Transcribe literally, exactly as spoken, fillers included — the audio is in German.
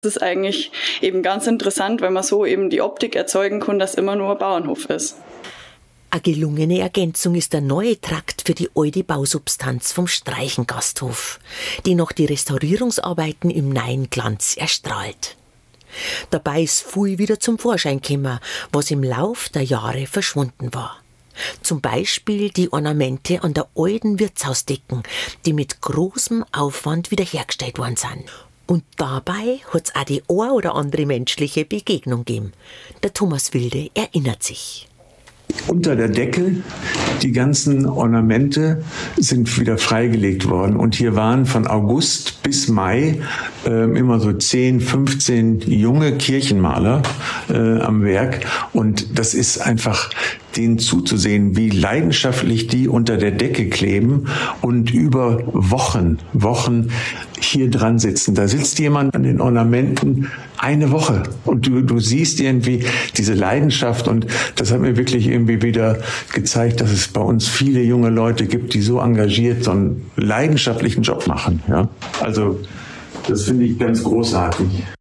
Das ist eigentlich eben ganz interessant, weil man so eben die Optik erzeugen kann, dass immer nur ein Bauernhof ist. Eine gelungene Ergänzung ist der neue Trakt für die alte Bausubstanz vom Streichengasthof, die noch die Restaurierungsarbeiten im neuen Glanz erstrahlt. Dabei ist viel wieder zum Vorschein gekommen, was im Lauf der Jahre verschwunden war. Zum Beispiel die Ornamente an der alten Wirtshausdecken, die mit großem Aufwand wiederhergestellt worden sind. Und dabei hat es auch die ein oder andere menschliche Begegnung gegeben. Der Thomas Wilde erinnert sich. Unter der Decke, die ganzen Ornamente sind wieder freigelegt worden. Und hier waren von August bis Mai äh, immer so zehn, fünfzehn junge Kirchenmaler äh, am Werk. Und das ist einfach, denen zuzusehen, wie leidenschaftlich die unter der Decke kleben und über Wochen, Wochen hier dran sitzen. Da sitzt jemand an den Ornamenten eine Woche und du, du siehst irgendwie diese Leidenschaft, und das hat mir wirklich irgendwie wieder gezeigt, dass es bei uns viele junge Leute gibt, die so engagiert so einen leidenschaftlichen Job machen. Ja? Also das finde ich ganz großartig.